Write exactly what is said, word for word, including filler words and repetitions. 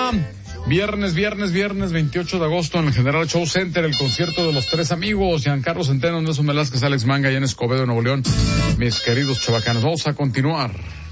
mañana, viernes, viernes, viernes veintiocho de agosto en el General Show Center, el concierto de los tres amigos, Giancarlo Centeno, Nelson Velázquez, Alex Manga y en Escobedo, Nuevo León. Mis queridos chavacanos, vamos a continuar.